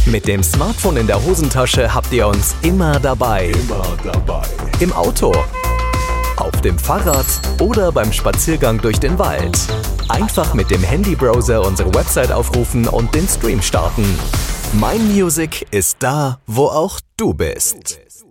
Mit dem Smartphone in der Hosentasche habt ihr uns immer dabei. Im Auto, auf dem Fahrrad oder beim Spaziergang durch den Wald. Einfach mit dem Handybrowser unsere Website aufrufen und den Stream starten. My Music ist da, wo auch du bist.